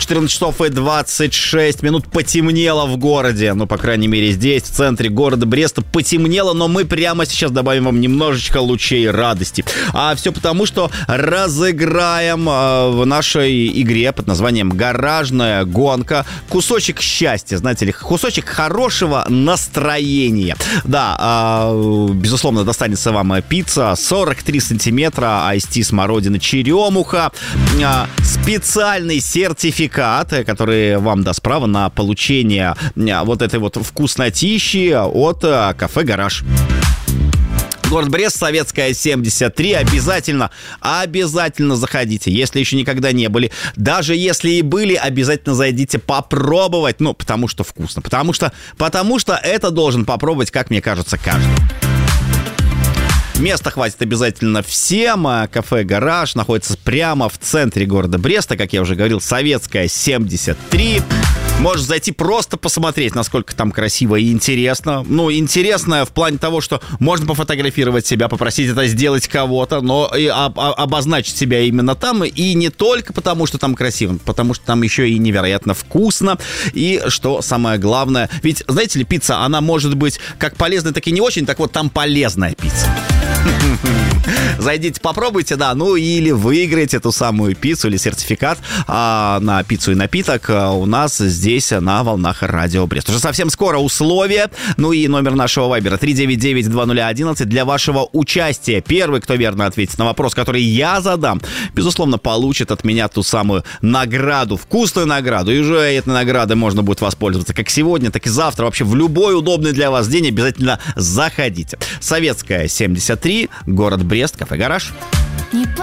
14 часов и 26 минут. Потемнело в городе. Ну, по крайней мере, здесь, в центре города Бреста, потемнело, но мы прямо сейчас добавим вам немножечко лучей радости. А все потому, что разыграем в нашей игре под названием «Гаражная гонка» кусочек счастья, знаете ли, кусочек хорошего настроения. Да, безусловно, достанется вам пицца 43 сантиметра, айсти, смородина, черемуха, специальный сертификат, который вам даст право на получение вот этой вот вкуснотищи от кафе «Гараж». Город Брест, Советская, 73. Обязательно заходите, если еще никогда не были. Даже если и были, обязательно зайдите попробовать. Ну, потому что вкусно. Потому что это должен попробовать, как мне кажется, каждый. Места хватит обязательно всем. Кафе «Гараж» находится прямо в центре города Бреста. Как я уже говорил, Советская, 73. Можешь зайти просто посмотреть, насколько там красиво и интересно. Ну, интересно в плане того, что можно пофотографировать себя, попросить это сделать кого-то, но и обозначить себя именно там. И не только потому, что там красиво, потому что там еще и невероятно вкусно. И что самое главное, ведь, знаете ли, пицца, она может быть как полезная, так и не очень. Так вот, там полезная пицца. Зайдите, попробуйте, да, ну или выиграйте эту самую пиццу или сертификат на пиццу и напиток у нас здесь на волнах Радио Брест. Уже совсем скоро условия, ну и номер нашего вайбера 399-2011 для вашего участия. Первый, кто верно ответит на вопрос, который я задам, безусловно, получит от меня ту самую награду, вкусную награду. И уже этой наградой можно будет воспользоваться как сегодня, так и завтра. Вообще в любой удобный для вас день обязательно заходите. Советская, 73, город Брест, кафе «Гараж».